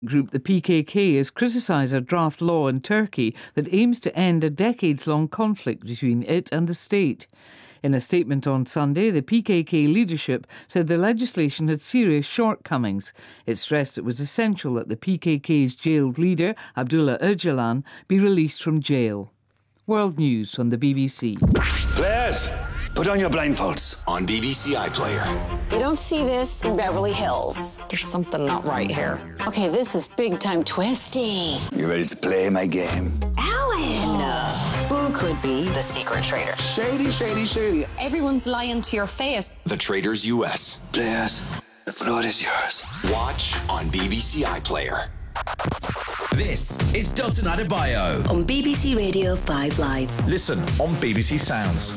Group the PKK has criticised a draft law in Turkey that aims to end a decades-long conflict between it and the state. In a statement on Sunday, the PKK leadership said the legislation had serious shortcomings. It stressed it was essential that the PKK's jailed leader, Abdullah Öcalan, be released from jail. World News from the BBC. Players, put on your blindfolds. On BBC iPlayer. You don't see this in Beverly Hills. There's something not right here. Okay, this is big time twisty. You ready to play my game? Alan! Who could be the secret traitor? Shady, shady, shady. Everyone's lying to your face. The Traitors US. Players, the floor is yours. Watch on BBC iPlayer. This is Dalton Adebayo on BBC Radio 5 Live. Listen on BBC Sounds.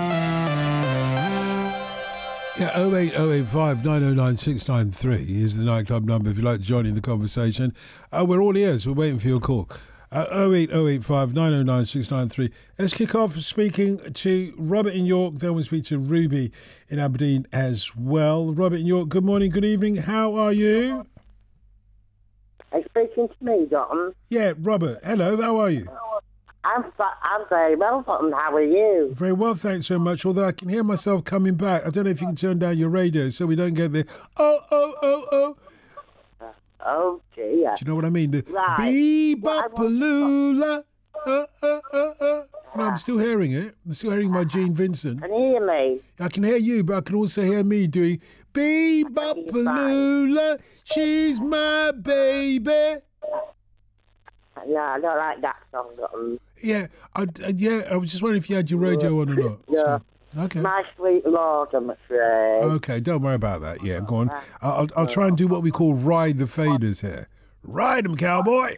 Yeah, 08085 909 693 is the nightclub number if you'd like to join in the conversation. We're all ears. We're waiting for your call. 08085 909 693. Let's kick off speaking to Robert in York. Then we'll speak to Ruby in Aberdeen as well. Robert in York, good morning, good evening. How are you? Are you speaking to me, Dalton? Yeah, Robert. Hello, how are you? I'm very well, Dalton. How are you? Very well, thanks so much. Although I can hear myself coming back. I don't know if you can turn down your radio so we don't get the oh. Oh, dear. Do you know what I mean? The Right. bee-bop-a-loo-la. No, I'm still hearing it. I'm still hearing my Gene Vincent. Can you hear me? I can hear you, but I can also hear me doing bee-bop-a-loo-la. She's my baby. No, I don't like that song, Dalton. Yeah, I was just wondering if you had your radio on or not. Yeah. Okay. My sweet Lord, I'm afraid. Okay, don't worry about that. Yeah, go on. I'll try and do what we call ride the faders here. Ride 'em, cowboy.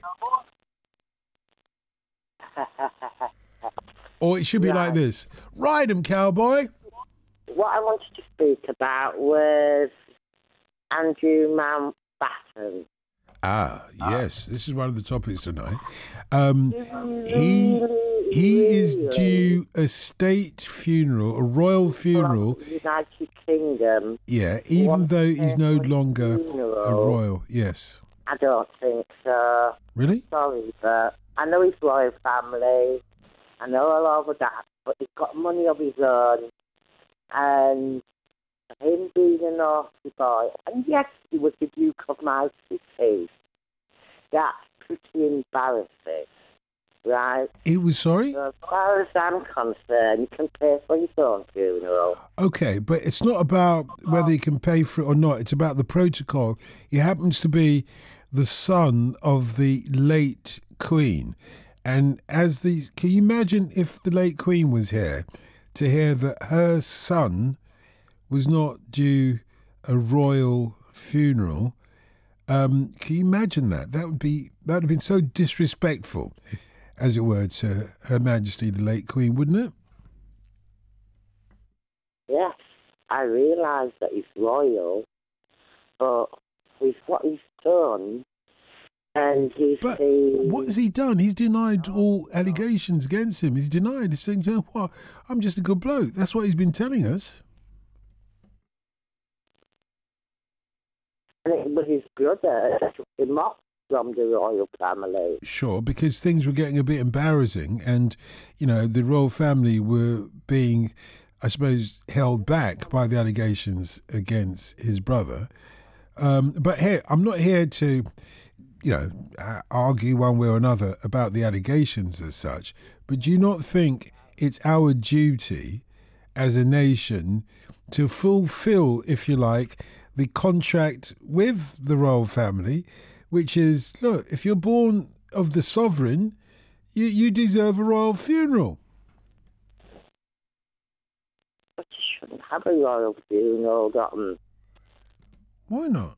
Or it should be like this. Ride 'em, cowboy. What I wanted to speak about was Andrew Mountbatten. Yes, this is one of the topics tonight. He is due a state funeral, a royal funeral. United Kingdom. Yeah, even though he's no longer a royal. Yes. I don't think so. Really? Sorry, but I know his royal family. I know all over that, but he's got money of his own. And him being a naughty boy, and yes, he was the Duke of my city. That's pretty embarrassing, right? It was, sorry? So as far as I'm concerned, you can pay for your own funeral. Okay, but it's not about whether you can pay for it or not. It's about the protocol. He happens to be the son of the late Queen. And can you imagine if the late Queen was here to hear that her son was not due a royal funeral? Can you imagine that? That would have been so disrespectful, as it were, to Her Majesty the late Queen, wouldn't it? Yes, I realise that he's royal, but with what he's done, and But what has he done? He's denied all allegations against him. He's denied. He's saying, you know what, I'm just a good bloke. That's what he's been telling us. And it was his brother that took him off from the royal family. Sure, because things were getting a bit embarrassing and, the royal family were being, I suppose, held back by the allegations against his brother. But here, I'm not here to, argue one way or another about the allegations as such, but do you not think it's our duty as a nation to fulfill, if you like, the contract with the royal family, which is, look, if you're born of the sovereign, you deserve a royal funeral. But you shouldn't have a royal funeral, Dalton. Why not?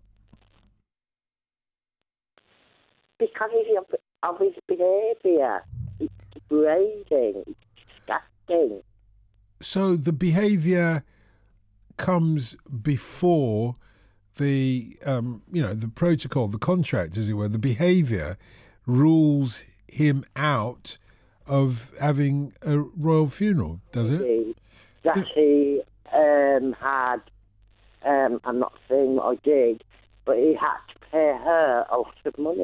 Because of his behaviour. It's degrading. It's disgusting. So the behaviour comes before the, the protocol, the contract, as it were. The behaviour rules him out of having a royal funeral, does it? That he had, I'm not saying what I did, but he had to pay her a lot of money.